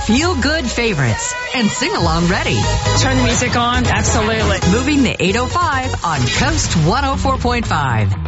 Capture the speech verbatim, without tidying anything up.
feel-good favorites and sing-along ready. Turn the music on? Absolutely. Moving the eight oh five on Coast one oh four point five.